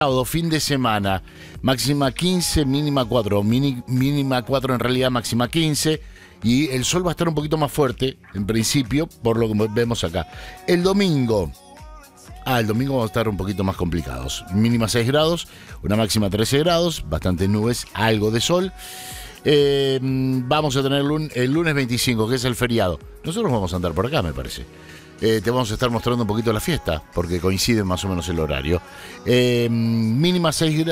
fin de semana, máxima 15, mínima 4, mínima 4 en realidad, máxima 15, y el sol va a estar un poquito más fuerte, en principio, por lo que vemos acá. El domingo vamos a estar un poquito más complicados, mínima 6 grados, una máxima 13 grados, bastantes nubes, algo de sol. Vamos a tener el lunes 25, que es el feriado. Nosotros vamos a andar por acá, me parece. Te vamos a estar mostrando un poquito la fiesta, porque coincide más o menos el horario. Mínima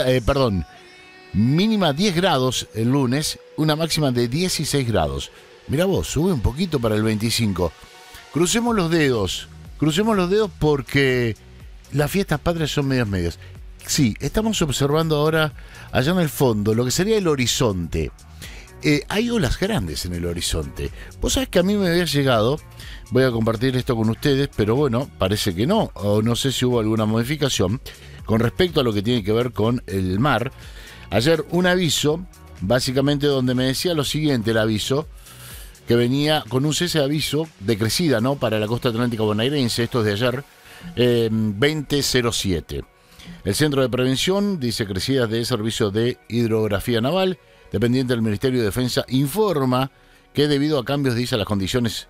10 grados el lunes, una máxima de 16 grados. Mirá vos, sube un poquito para el 25. Crucemos los dedos porque las fiestas patrias son medias. Sí, estamos observando ahora, allá en el fondo, lo que sería el horizonte. Hay olas grandes en el horizonte. Vos sabés que a mí me había llegado, voy a compartir esto con ustedes, pero bueno, parece que no, o no sé si hubo alguna modificación con respecto a lo que tiene que ver con el mar. Ayer un aviso, básicamente donde me decía lo siguiente, el aviso, que venía con un cese de aviso de crecida, ¿no?, para la costa atlántica bonaerense, esto es de ayer, 2007. El Centro de Prevención dice crecidas de Servicio de Hidrografía Naval, dependiente del Ministerio de Defensa, informa que debido a cambios, dice, a las condiciones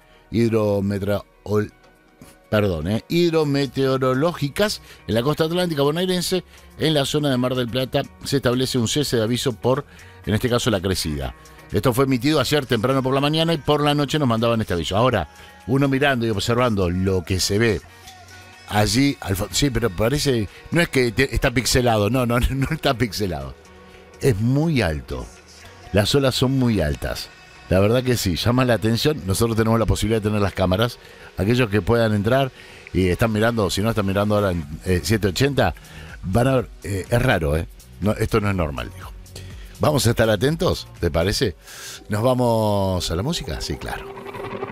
hidrometeorológicas en la costa atlántica bonaerense, en la zona de Mar del Plata, se establece un cese de aviso por, en este caso, la crecida. Esto fue emitido ayer temprano por la mañana y por la noche nos mandaban este aviso. Ahora, uno mirando y observando lo que se ve allí, sí, pero parece, no es que está pixelado, no está pixelado. Es muy alto. Las olas son muy altas. La verdad que sí, llama la atención. Nosotros tenemos la posibilidad de tener las cámaras. Aquellos que puedan entrar y están mirando, si no están mirando ahora en 780, van a ver, es raro, no, esto no es normal, dijo. Vamos a estar atentos, ¿te parece? ¿Nos vamos a la música? Sí, claro.